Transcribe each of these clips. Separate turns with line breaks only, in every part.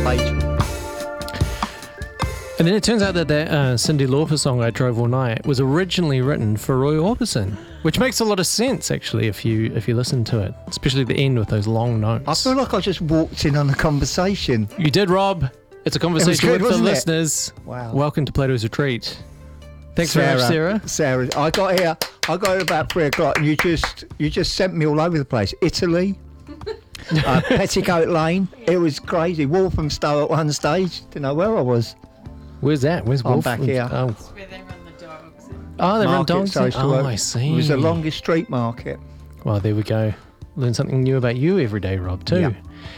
page.
And then it turns out that Cyndi Lauper song, I Drove All Night, was originally written for Roy Orbison, which makes a lot of sense, actually, if you listen to it, especially the end with those long notes.
I feel like I just walked in on a conversation.
You did, Rob. It's a conversation
good,
with the
wasn't it?
listeners.
Wow.
Welcome to Plato's Retreat. Thanks very much, Sarah.
Sarah, I got here about 3 o'clock, and you just sent me all over the place. Italy, Petticoat Lane. It was crazy. Walthamstow at one stage. Didn't know where I was.
Where's that? Where's
I'm
Wolf?
back here.
Oh,
That's where they run the dogs.
they run
Market
dogs.
social work.
I see.
It was the longest street market.
Well, there we go. Learn something new about you every day, Rob, too.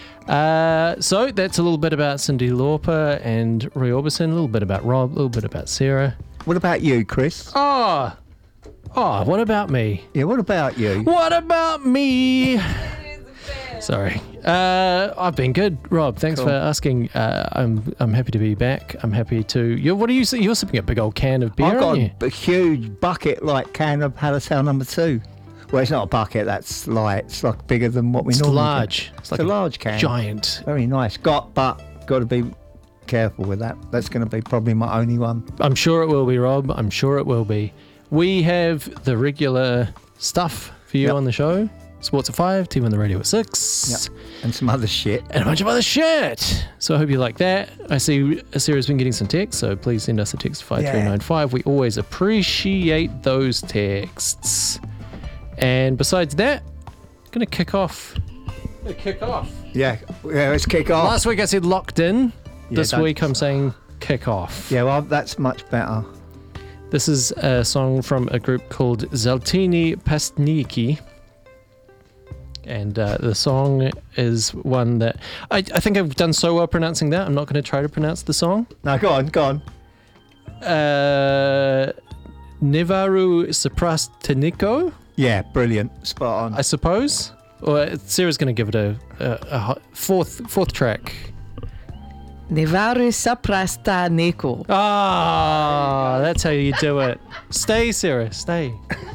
So that's a little bit about Cyndi Lauper and Roy Orbison, a little bit about Rob, a little bit about Sarah.
What about you, Chris?
Oh, what about me?
Yeah, what about you?
What about me? Sorry. I've been good, Rob. Thanks
Cool.
for asking. I'm happy to be back. I'm happy to. You're sipping a big old can of beer,
I've got
aren't you?
a huge bucket like can of Hallertau number 2. Well, it's not a bucket. That's light. It's like bigger than what we
It's
normally
large.
It's like a large can.
Giant.
Very nice. Got to be careful with that. That's going to be probably my only one.
I'm sure it will be, Rob. I'm sure it will be. We have the regular stuff for you
Yep.
on the show. Sports at 5, Team on the Radio at 6.
Yep. And some other shit.
And a bunch of other shit. So I hope you like that. I see Sarah's been getting some texts, so please send us a text to 5395. We always appreciate those texts. And besides that, I'm going to kick off.
Yeah, let's kick off.
Last week I said locked in.
Yeah,
This
don't-
week I'm saying kick off.
Yeah, well, that's much better.
This is a song from a group called Zaltini Pastniki. And the song is one that I think I've done so well pronouncing that. I'm not going to try to pronounce the song.
No, go on.
Nevaru Saprasteniko,
Yeah, brilliant. Spot on.
I suppose. Or Sarah's going to give it a fourth track.
Nevaru saprasta neko.
Ah, that's how you do it. Stay, Sarah, stay.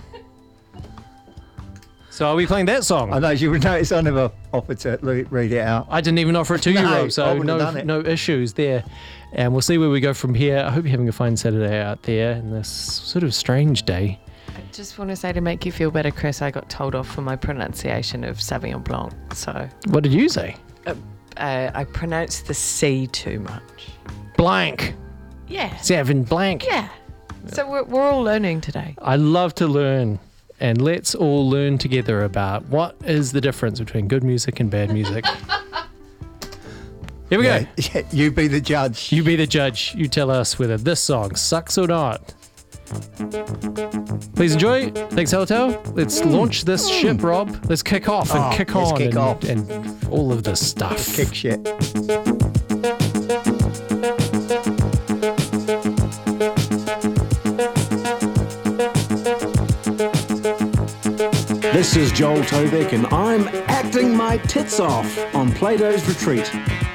So are we playing that song?
I know, you would notice I never offered to read it out.
I didn't even offer it to you,
No,
Rob,
I
so
wouldn't have done it.
no issues there. And we'll see where we go from here. I hope you're having a fine Saturday out there in this sort of strange day.
I just want to say, to make you feel better, Chris, I got told off for my pronunciation of Sauvignon Blanc. So
What did you say?
I pronounced the C too much.
Blank.
Yeah.
Seven blank.
Yeah. So we're all learning today.
I love to learn. And let's all learn together about what is the difference between good music and bad music. Here we go.
Yeah, you be the judge.
You be the judge. You tell us whether this song sucks or not. Please enjoy. Thanks, Hallertau. Let's launch this ship, Rob. Let's kick off and kick
let's
on
kick
and,
off.
and all of this stuff.
Kick shit.
This is Joel Tobeck, and I'm acting my tits off on Plato's Retreat.